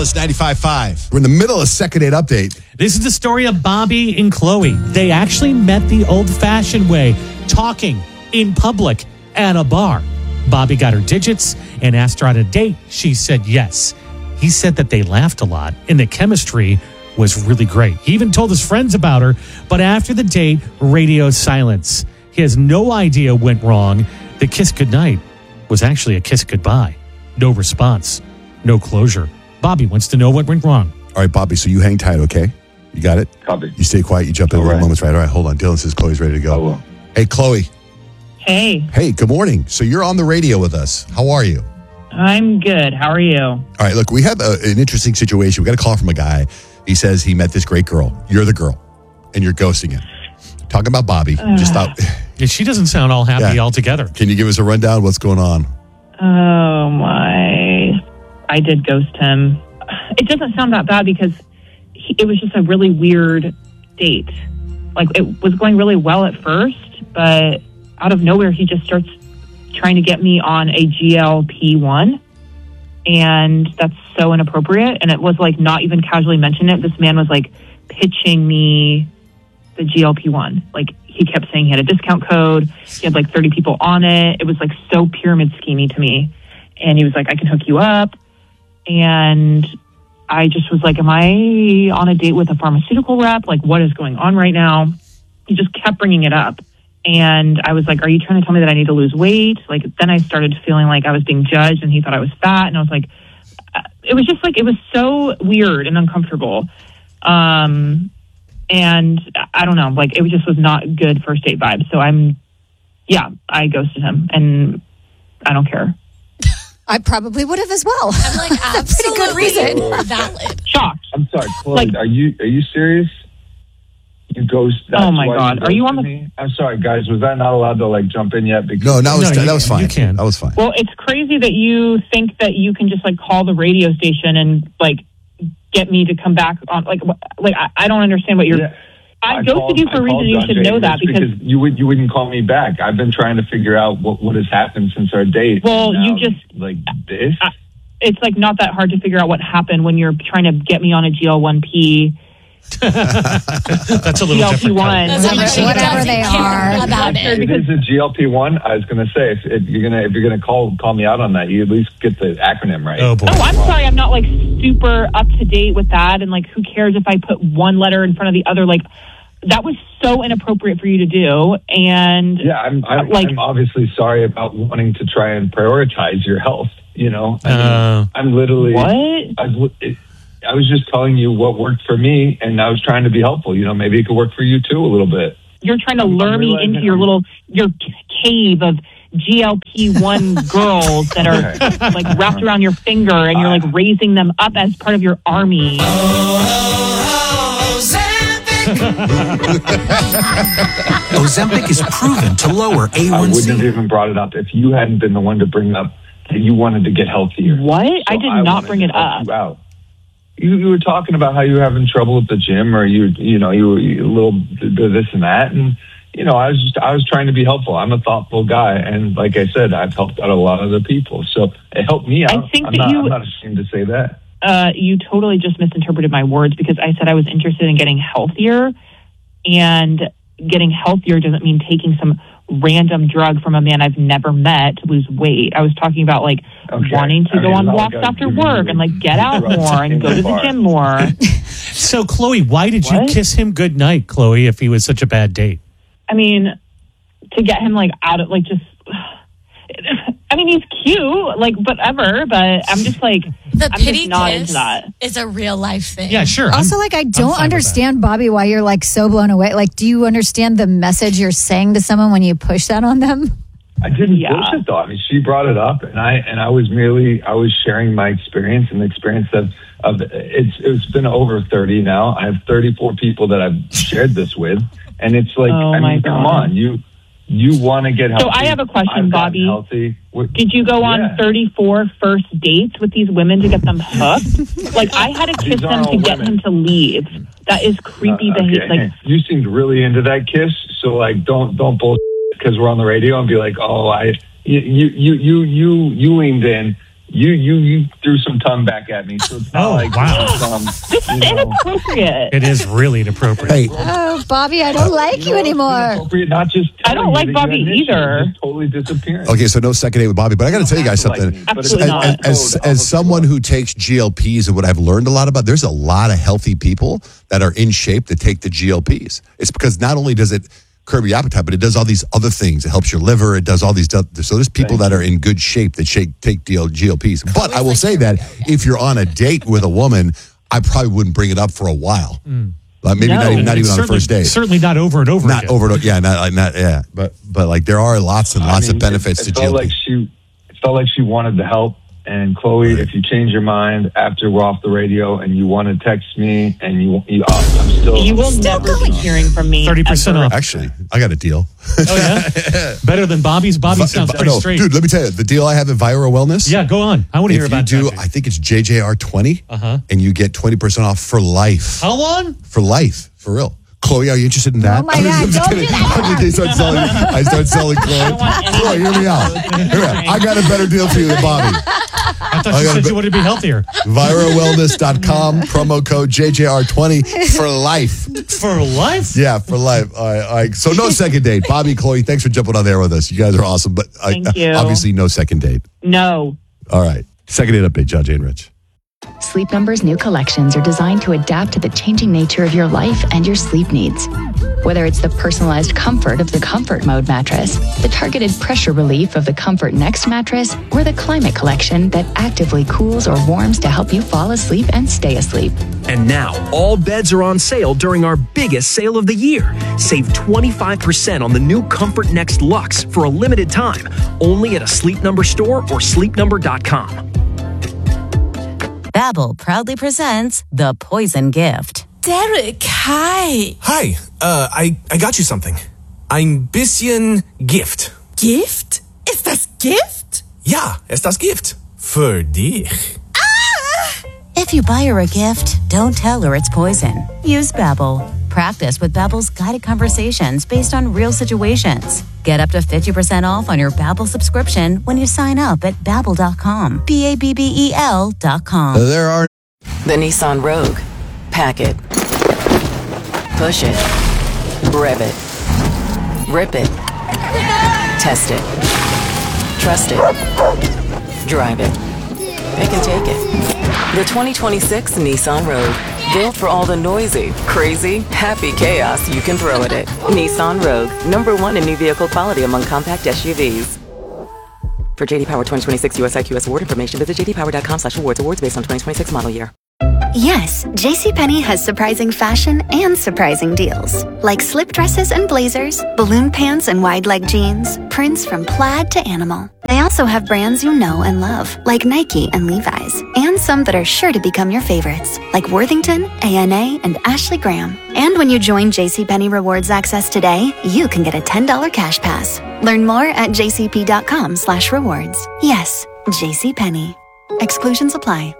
Alice 95.5. We're in the middle of second date update. This is the story of Bobby and Chloe. They actually met the old-fashioned way, talking in public at a bar. Bobby got her digits and asked her on a date. She said yes. He said that they laughed a lot and the chemistry was really great. He even told his friends about her, but after the date, radio silence. He has no idea what went wrong. The kiss goodnight was actually a kiss goodbye. No response, no closure. Bobby wants to know what went wrong. All right, Bobby, so you hang tight, okay? You got it? Copy. You stay quiet. You jump in All little right. moments, right? All right, hold on. Dylan says Chloe's ready to go. I will. Hey, Chloe. Hey, Hey, good morning. So you're on the radio with us. How are you? I'm good. How are you? All right, look, we have an interesting situation. We got a call from a guy. He says he met this great girl. You're the girl, and you're ghosting him. Talking about Bobby. Just thought, Yeah, she doesn't sound all happy Yeah. altogether. can you give us a rundown? What's going on? Oh my. I did ghost him. It doesn't sound that bad because it was just a really weird date. Like, it was going really well at first, but out of nowhere, he just starts trying to get me on a GLP-1. And that's so inappropriate. And it was like not even casually mentioned it. This man was like pitching me the GLP-1. Like, he kept saying he had a discount code. He had like 30 people on it. It was like so pyramid schemey to me. And he was like, I can hook you up. And I just was like, am I on a date with a pharmaceutical rep? Like, what is going on right now? He just kept bringing it up. And I was like, are you trying to tell me that I need to lose weight? Like, then I started feeling like I was being judged and he thought I was fat. And I was like, it was just like, it was so weird and uncomfortable. And I don't know, like, it just was not good first date vibe. So I ghosted him and I don't care. I probably would have as well. I'm like, That's a pretty good absolutely reason. valid. Shocked. I'm sorry, Chloe. Like- are you serious? You ghost. That's Oh my why God. Are you on the- ghosted me? I'm sorry, guys. Was I not allowed to like jump in yet? Because No, that was fine. you can. That was fine. Well, it's crazy that you think that you can just like call the radio station and like get me to come back on. Like I don't understand what you're. Yeah. I ghosted you for a reason. You should know that because you wouldn't call me back. I've been trying to figure out what has happened since our date. Well, Now, you just- like this. it's like not that hard to figure out what happened when you're trying to get me on a GL1P. That's a little different. GLP-1. Doesn't like she Whatever doesn't they care are. about it. It is a GLP-1. I was going to say, if you're gonna call me out on that, you at least get the acronym right. Oh, boy. Oh, I'm sorry. I'm not like super up to date with that. And like, who cares if I put one letter in front of the other? Like, that was so inappropriate for you to do. And Yeah, I'm obviously sorry about wanting to try and prioritize your health. You know, I'm literally what? I was just telling you what worked for me, and I was trying to be helpful. You know, maybe it could work for you too a little bit. You're trying to lure me into your cave of GLP-1 girls that are like wrapped around your finger, and you're like raising them up as part of your army. Ozempic is proven to lower I wouldn't have A1C. even brought it up if you hadn't been the one to bring up that you wanted to get healthier. What? So I did not wanted bring to it help up. You out. You were talking about how you were having trouble at the gym, or you were a little this and that, and I was trying to be helpful. I'm a thoughtful guy, and like I said, I've helped out a lot of other people, so it helped me out. I think I'm that not, I'm not ashamed to say that. You totally just misinterpreted my words because I said I was interested in getting healthier, and getting healthier doesn't mean taking some random drug from a man I've never met to lose weight. I was talking about like wanting to go on walks after work and like get out more and go to the gym more. So, Chloe, why did you What? kiss him goodnight, Chloe, if he was such a bad date? I mean, to get him like out of like just. I mean, he's cute, like whatever, but I'm just like The I'm pity just not kiss into that. is a real life thing. Yeah, sure. Also, like, I don't fine with understand, Bobby, why you're like so blown away. Like, do you understand the message you're saying to someone when you push that on them? I didn't Yeah. push it though. I mean, she brought it up, and I was sharing my experience and the experience of it's been over 30 now. I have 34 people that I've shared this with, and it's like, Oh, I my mean, come God. on, you want to get healthy. So I have a question, I've gotten Bobby. Healthy. Did you go on Yeah. 34 first dates with these women to get them hooked? Like, I had to kiss These are them all to get women. him to leave. That is creepy behavior. Okay. Like, You seemed really into that kiss, so like, don't bullshit because we're on the radio and be like, oh, you leaned in. you threw some tongue back at me, so it's not This is inappropriate. It is really inappropriate. Hey, Oh, Bobby, I don't like you anymore. Inappropriate, not just I don't like Bobby either. Just totally disappearing. okay, so no second date with Bobby, but I got to tell you guys something. Absolutely not. As someone who takes GLPs and what I've learned a lot about, there's a lot of healthy people that are in shape that take the GLPs. It's because not only does it curb your appetite, but it does all these other things. It helps your liver. It does all these. So there's people that are in good shape that take GLPs. But I will say that if you're on a date with a woman, I probably wouldn't bring it up for a while. Maybe not even on the first date. Certainly not over and over Not again. over. Yeah, not yeah. But like there are lots and lots of benefits to it felt GLP. like it felt like she wanted to help. And Chloe, if you change your mind after we're off the radio and you want to text me and you I'm still. You will never be hearing from me. 30% off. Actually, I got a deal. Oh, yeah? Better than Bobby's? Bobby sounds pretty straight. Dude, let me tell you, the deal I have at Vira Wellness. Yeah, go on. I want to hear If you about do, that. I think it's JJR20, and you get 20% off for life. How long? For life, for real. Chloe, are you interested in that? Oh my God, don't do that. I start selling Chloe. Chloe, hear me out. I got a better deal for you than Bobby. I thought you said you wanted to be healthier. ViraWellness.com, promo code JJR20 for life. For life? Yeah, for life. All right. So no second date. Bobby, Chloe, thanks for jumping on there with us. You guys are awesome. But Thank you. Obviously no second date. No. All right. Second date update, John, Jay, and Rich. Sleep Number's new collections are designed to adapt to the changing nature of your life and your sleep needs. Whether it's the personalized comfort of the Comfort Mode mattress, the targeted pressure relief of the Comfort Next mattress, or the Climate Collection that actively cools or warms to help you fall asleep and stay asleep. And now, all beds are on sale during our biggest sale of the year. Save 25% on the new Comfort Next Luxe for a limited time, only at a Sleep Number store or sleepnumber.com. Babbel proudly presents The Poison Gift. Derek, hi. Hi, I got you something. Ein bisschen Gift. Gift? Ist das Gift? Ja, ist das Gift. Für dich. If you buy her a gift, don't tell her it's poison. Use Babbel. Practice with Babbel's guided conversations based on real situations. Get up to 50% off on your Babbel subscription when you sign up at Babbel.com. Babbel.com. There are The Nissan Rogue. Pack it. Push it. Rev it. Rip it. Test it. Trust it. Drive it. Pick and take it. The 2026 Nissan Rogue. Built for all the noisy, crazy, happy chaos you can throw at it. Nissan Rogue. #1 in new vehicle quality among compact SUVs. For JD Power 2026 US IQS award information, visit jdpower.com/awards. Awards based on 2026 model year. Yes, JCPenney has surprising fashion and surprising deals. Like slip dresses and blazers, balloon pants and wide leg jeans, prints from plaid to animal. They also have brands you know and love, like Nike and Levi's, and some that are sure to become your favorites, like Worthington, A&A, and Ashley Graham. And when you join JCPenney Rewards Access today, you can get a $10 cash pass. Learn more at jcp.com/rewards. Yes, JCPenney. Exclusions apply.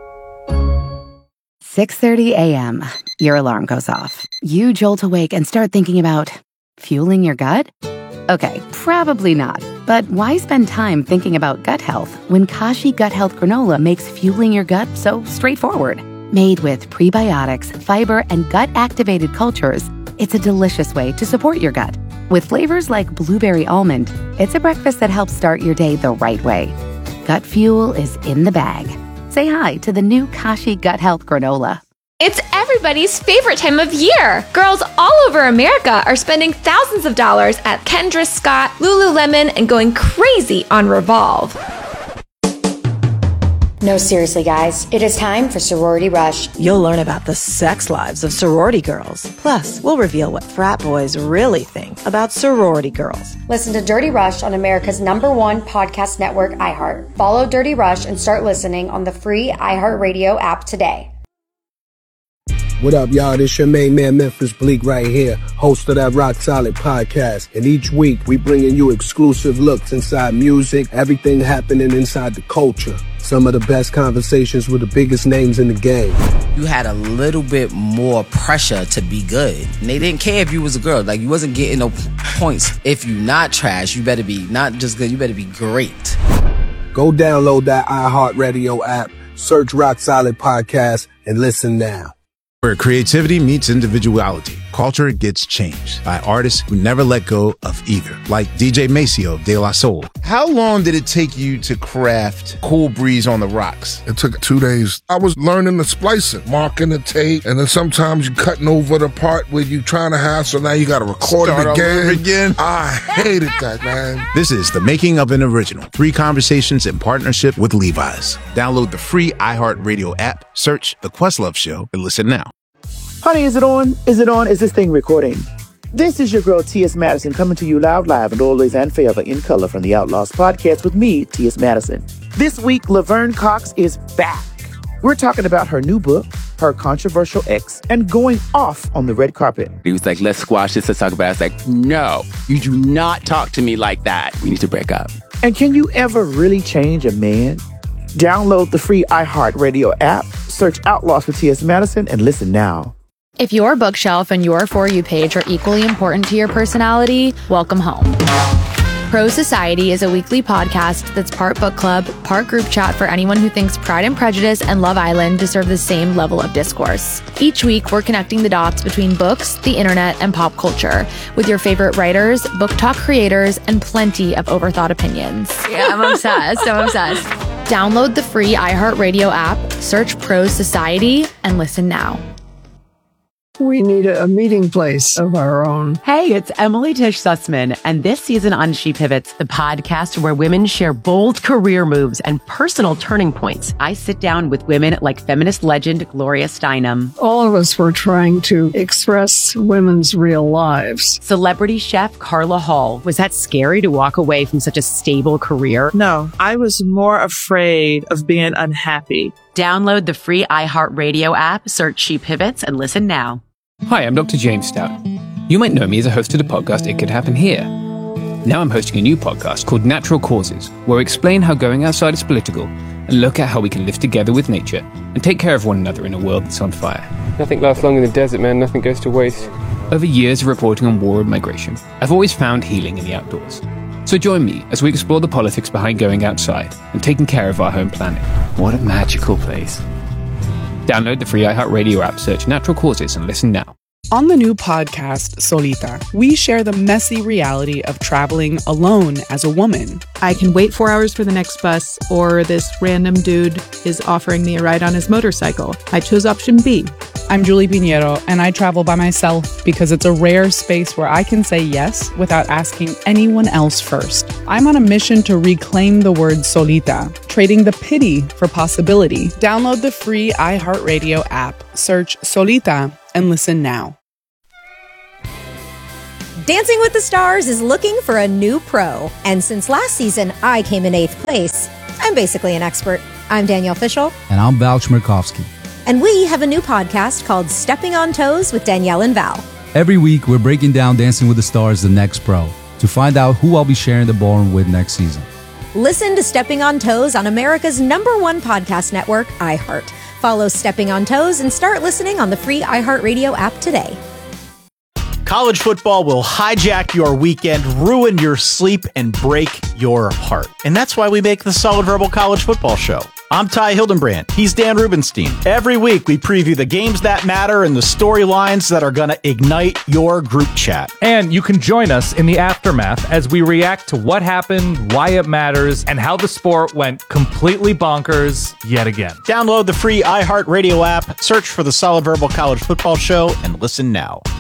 6:30 a.m. Your alarm goes off. You jolt awake and start thinking about fueling your gut? Okay, probably not. But why spend time thinking about gut health when Kashi Gut Health Granola makes fueling your gut so straightforward? Made with prebiotics, fiber, and gut-activated cultures, it's a delicious way to support your gut. With flavors like blueberry almond, it's a breakfast that helps start your day the right way. Gut fuel is in the bag. Say hi to the new Kashi Gut Health Granola. It's everybody's favorite time of year. Girls all over America are spending thousands of dollars at Kendra Scott, Lululemon, and going crazy on Revolve. No, seriously, guys. It is time for Sorority Rush. You'll learn about the sex lives of sorority girls. Plus, we'll reveal what frat boys really think about sorority girls. Listen to Dirty Rush on America's #1 podcast network, iHeart. Follow Dirty Rush and start listening on the free iHeartRadio app today. What up, y'all? This your main man, Memphis Bleak, right here, host of that Rock Solid podcast. And each week, we bringing you exclusive looks inside music, everything happening inside the culture. Some of the best conversations with the biggest names in the game. You had a little bit more pressure to be good. And they didn't care if you was a girl. Like, you wasn't getting no points. If you not trash, you better be not just good, you better be great. Go download that iHeartRadio app, search Rock Solid Podcast, and listen now. Where creativity meets individuality, culture gets changed by artists who never let go of either, like DJ Maceo of De La Soul. How long did it take you to craft Cool Breeze on the Rocks? It took 2 days. I was learning the splicing, marking the tape, and then sometimes you're cutting over the part where you're trying to have, so now you got to record it again. I hated that, man. This is the making of an original. 3 conversations in partnership with Levi's. Download the free iHeartRadio app, search The Questlove Show, and listen now. Honey, is it on? Is it on? Is this thing recording? This is your girl, T.S. Madison, coming to you loud, live, and always and forever in color from the Outlaws podcast with me, T.S. Madison. This week, Laverne Cox is back. We're talking about her new book, her controversial ex, and going off on the red carpet. He was like, let's squash this, let's talk about it. I was like, no, you do not talk to me like that. We need to break up. And can you ever really change a man? Download the free iHeartRadio app, search Outlaws for T.S. Madison, and listen now. If your bookshelf and your For You page are equally important to your personality, welcome home. Pro Society is a weekly podcast that's part book club, part group chat for anyone who thinks Pride and Prejudice and Love Island deserve the same level of discourse. Each week, we're connecting the dots between books, the internet, and pop culture with your favorite writers, book talk creators, and plenty of overthought opinions. Yeah, I'm obsessed. Download the free iHeartRadio app, search Pro Society, and listen now. We need a meeting place of our own. Hey, it's Emily Tish Sussman, and this season on She Pivots, the podcast where women share bold career moves and personal turning points. I sit down with women like feminist legend Gloria Steinem. All of us were trying to express women's real lives. Celebrity chef Carla Hall. Was that scary to walk away from such a stable career? No, I was more afraid of being unhappy. Download the free iHeartRadio app, search She Pivots, and listen now. Hi, I'm Dr. James Stout. You might know me as a host of the podcast It Could Happen Here. Now I'm hosting a new podcast called Natural Causes, where we explain how going outside is political and look at how we can live together with nature and take care of one another in a world that's on fire. Nothing lasts long in the desert, man. Nothing goes to waste. Over years of reporting on war and migration, I've always found healing in the outdoors. So join me as we explore the politics behind going outside and taking care of our home planet. What a magical place. Download the free iHeartRadio app, search Natural Causes, and listen now. On the new podcast, Solita, we share the messy reality of traveling alone as a woman. I can wait 4 hours for the next bus, or this random dude is offering me a ride on his motorcycle. I chose option B. I'm Julie Pinheiro, and I travel by myself because it's a rare space where I can say yes without asking anyone else first. I'm on a mission to reclaim the word solita, trading the pity for possibility. Download the free iHeartRadio app, search Solita, and listen now. Dancing with the Stars is looking for a new pro. And since last season, I came in 8th place. I'm basically an expert. I'm Danielle Fishel. And I'm Val Chmerkovsky. And we have a new podcast called Stepping on Toes with Danielle and Val. Every week, we're breaking down Dancing with the Stars, the next pro, to find out who I'll be sharing the ballroom with next season. Listen to Stepping on Toes on America's #1 podcast network, iHeart. Follow Stepping on Toes and start listening on the free iHeartRadio app today. College football will hijack your weekend, ruin your sleep, and break your heart. And that's why we make the Solid Verbal College Football Show. I'm Ty Hildenbrand. He's Dan Rubenstein. Every week, we preview the games that matter and the storylines that are going to ignite your group chat. And you can join us in the aftermath as we react to what happened, why it matters, and how the sport went completely bonkers yet again. Download the free iHeartRadio app, search for the Solid Verbal College Football Show, and listen now.